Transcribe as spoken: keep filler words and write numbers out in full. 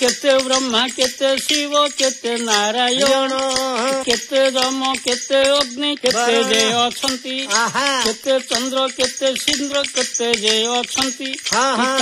केते ब्रह्मा केते शिव केते नारायण केते यम केते अग्नि केते जे अछंती केते चंद्र केते सिंद्र केते जे अछंती